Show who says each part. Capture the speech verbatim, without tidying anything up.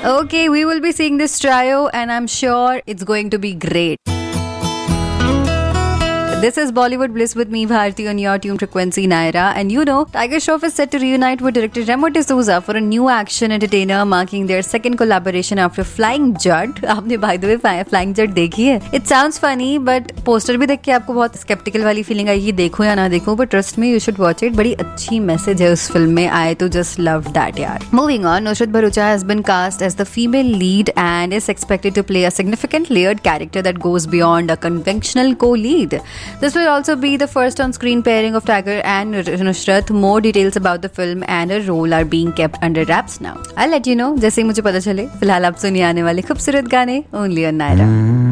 Speaker 1: Okay, we will be seeing this trio and I'm sure it's going to be great. This is Bollywood Bliss with me, Bharti, on your tune frequency, Naira. And you know, Tiger Shroff is set to reunite with director Remo D'Souza for a new action entertainer, marking their second collaboration after Flying Judd. आपने by the way Flying Judd देखी है? It sounds funny, but poster भी देख के आपको बहुत skeptical वाली feeling आएगी, देखो या ना देखो, but trust me, you should watch it. बड़ी अच्छी message है उस film में. I तो just loved that यार. Moving on, Nusrat Bharucha has been cast as the female lead and is expected to play a significant layered character that goes beyond a conventional co-lead. This will also be the first on-screen pairing of Tiger and Nusrat. More details about the film and her role are being kept under wraps now. I'll let you know जैसे ही मुझे पता चले. फिलहाल आप सुनिए आने वाले खूबसूरत गाने only on Naira.